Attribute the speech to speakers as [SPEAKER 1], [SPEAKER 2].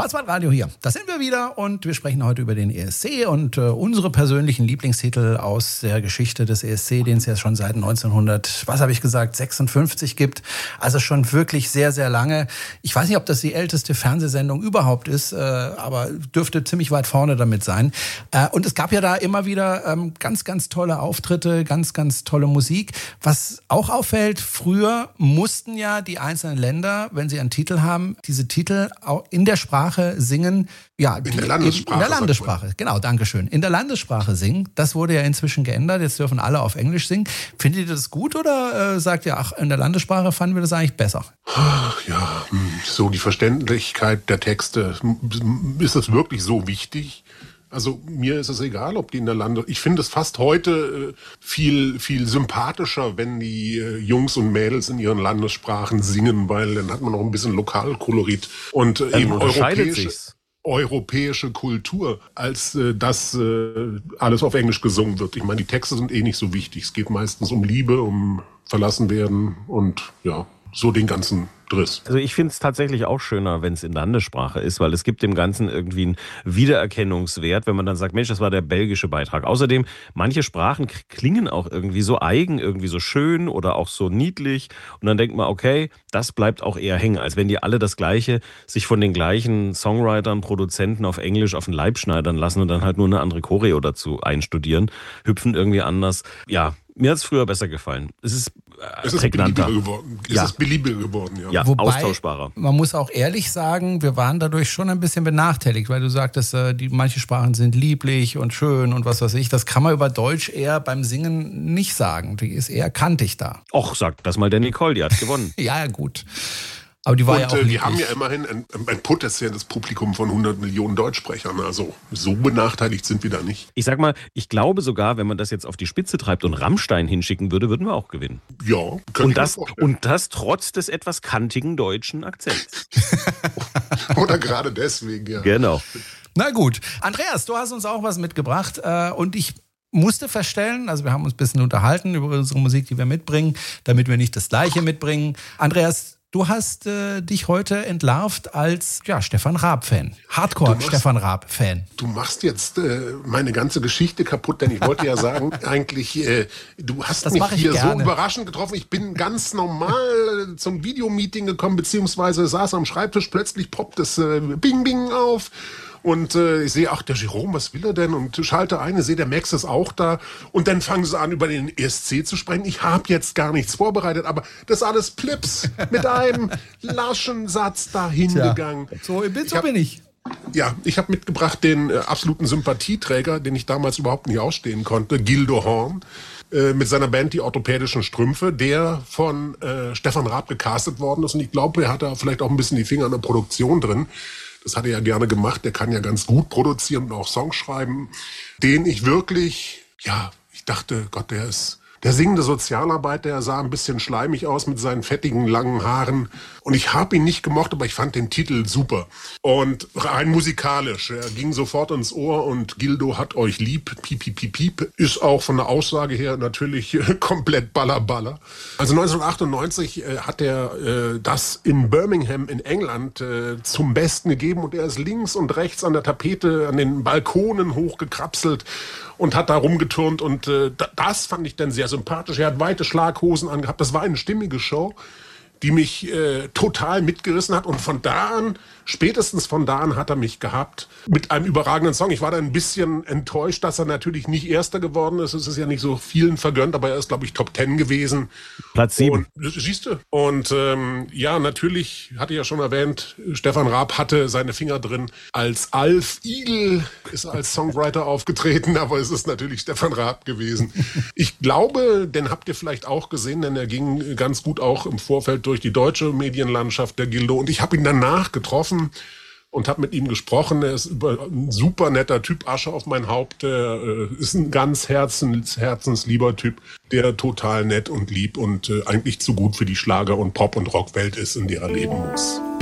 [SPEAKER 1] Schwarzwaldradio hier. Da sind wir wieder und wir sprechen heute über den ESC und unsere persönlichen Lieblingstitel aus der Geschichte des ESC, den es ja schon seit 1956 gibt. Also schon wirklich sehr, sehr lange. Ich weiß nicht, ob das die älteste Fernsehsendung überhaupt ist, aber dürfte ziemlich weit vorne damit sein. Und es gab ja da immer wieder ganz, ganz tolle Auftritte, ganz, ganz tolle Musik. Was auch auffällt, früher mussten ja die einzelnen Länder, wenn sie einen Titel haben, diese Titel auch in der Sprache singen. Ja,
[SPEAKER 2] in der Landessprache.
[SPEAKER 1] In der Landessprache, genau, dankeschön. In der Landessprache singen. Das wurde ja inzwischen geändert. Jetzt dürfen alle auf Englisch singen. Findet ihr das gut oder sagt ihr, ach, in der Landessprache fanden wir das eigentlich besser?
[SPEAKER 2] Ja, so die Verständlichkeit der Texte. Ist das wirklich so wichtig? Also mir ist es egal, ob die in der Ich finde es fast heute viel sympathischer, wenn die Jungs und Mädels in ihren Landessprachen singen, weil dann hat man noch ein bisschen Lokalkolorit und eben europäische Kultur, als dass alles auf Englisch gesungen wird. Ich meine, die Texte sind nicht so wichtig. Es geht meistens um Liebe, um verlassen werden und ja, so den ganzen Driss.
[SPEAKER 3] Also ich finde es tatsächlich auch schöner, wenn es in Landessprache ist, weil es gibt dem Ganzen irgendwie einen Wiedererkennungswert, wenn man dann sagt, Mensch, das war der belgische Beitrag. Außerdem, manche Sprachen klingen auch irgendwie so eigen, irgendwie so schön oder auch so niedlich und dann denkt man, okay, das bleibt auch eher hängen, als wenn die alle das Gleiche sich von den gleichen Songwritern, Produzenten auf Englisch auf den Leib schneidern lassen und dann halt nur eine andere Choreo dazu einstudieren, hüpfen irgendwie anders. Ja, mir hat es früher besser gefallen. Es ist prägnanter.
[SPEAKER 2] Es ist beliebiger geworden, ja.
[SPEAKER 3] Ja,
[SPEAKER 1] wobei,
[SPEAKER 3] austauschbarer.
[SPEAKER 1] Man muss auch ehrlich sagen, wir waren dadurch schon ein bisschen benachteiligt, weil du sagtest, manche Sprachen sind lieblich und schön und was weiß ich. Das kann man über Deutsch eher beim Singen nicht sagen. Die ist eher kantig da.
[SPEAKER 3] Och, sag das mal der Nicole, die hat gewonnen.
[SPEAKER 1] Ja, gut. Aber die war ja auch
[SPEAKER 2] die haben ja immerhin ein potenzielles Publikum von 100 Millionen Deutschsprechern. Also so benachteiligt sind wir da nicht.
[SPEAKER 3] Ich sag mal, ich glaube sogar, wenn man das jetzt auf die Spitze treibt und Rammstein hinschicken würde, würden wir auch gewinnen.
[SPEAKER 2] Ja,
[SPEAKER 3] und das trotz des etwas kantigen deutschen Akzents.
[SPEAKER 2] Oder gerade deswegen, ja.
[SPEAKER 3] Genau.
[SPEAKER 1] Na gut. Andreas, du hast uns auch was mitgebracht und ich musste feststellen, also wir haben uns ein bisschen unterhalten über unsere Musik, die wir mitbringen, damit wir nicht das Gleiche mitbringen. Andreas, du hast dich heute entlarvt als Stefan Raab-Fan. Hardcore-Stefan Raab-Fan.
[SPEAKER 2] Du machst jetzt meine ganze Geschichte kaputt, denn ich wollte ja sagen, eigentlich, du hast mich hier so überraschend getroffen. Ich bin ganz normal zum Videomeeting gekommen, beziehungsweise saß am Schreibtisch, plötzlich poppt das Bing-Bing auf. Und ich sehe, ach, der Jerome, was will er denn? Und schalte ein, sehe, der Max ist auch da. Und dann fangen sie an, über den ESC zu sprechen. Ich habe jetzt gar nichts vorbereitet, aber das ist alles Plips mit einem laschen Satz dahin gegangen.
[SPEAKER 1] So bin ich.
[SPEAKER 2] Ja, ich habe mitgebracht den absoluten Sympathieträger, den ich damals überhaupt nicht ausstehen konnte, Gildo Horn, mit seiner Band Die Orthopädischen Strümpfe, der von Stefan Raab gecastet worden ist. Und ich glaube, er hat da vielleicht auch ein bisschen die Finger an der Produktion drin. Das hat er ja gerne gemacht. Der kann ja ganz gut produzieren und auch Songs schreiben. Den ich wirklich, ich dachte, Gott, der singende Sozialarbeiter, der sah ein bisschen schleimig aus mit seinen fettigen, langen Haaren. Und ich habe ihn nicht gemocht, aber ich fand den Titel super. Und rein musikalisch. Er ging sofort ins Ohr und Gildo hat euch lieb. Piep, piep, piep, piep. Ist auch von der Aussage her natürlich komplett Baller. Also 1998 hat er das in Birmingham in England zum Besten gegeben. Und er ist links und rechts an der Tapete, an den Balkonen hochgekrapselt und hat da rumgeturnt. Und das fand ich dann sehr sympathisch. Er hat weite Schlaghosen angehabt. Das war eine stimmige Show, die mich total mitgerissen hat. Und spätestens von da an hat er mich gehabt mit einem überragenden Song. Ich war da ein bisschen enttäuscht, dass er natürlich nicht Erster geworden ist. Es ist ja nicht so vielen vergönnt, aber er ist, glaube ich, Top 10 gewesen.
[SPEAKER 3] Platz 7.
[SPEAKER 2] Siehst du? Und natürlich, hatte ich ja schon erwähnt, Stefan Raab hatte seine Finger drin. Als Alf Igel ist er als Songwriter aufgetreten, aber es ist natürlich Stefan Raab gewesen. Ich glaube, den habt ihr vielleicht auch gesehen, denn er ging ganz gut auch im Vorfeld durch die deutsche Medienlandschaft, der Gildo. Und ich habe ihn danach getroffen und habe mit ihm gesprochen. Er ist ein super netter Typ, Asche auf mein Haupt. Er ist ein ganz herzenslieber Typ, der total nett und lieb und eigentlich zu gut für die Schlager- und Pop- und Rockwelt ist, in der er leben muss.